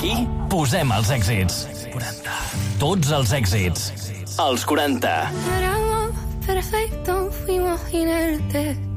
Aquí posem els èxits. 40. Tots els èxits. Els 40. Éramos perfectos, fuimos inertes.